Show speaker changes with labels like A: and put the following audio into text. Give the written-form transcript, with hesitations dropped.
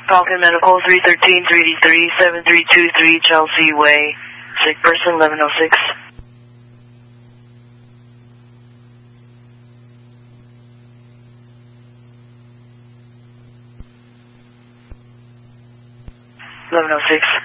A: Falcon Medical 313 383 7323 Chelsea Way. Sick person 1106. Eleven oh six.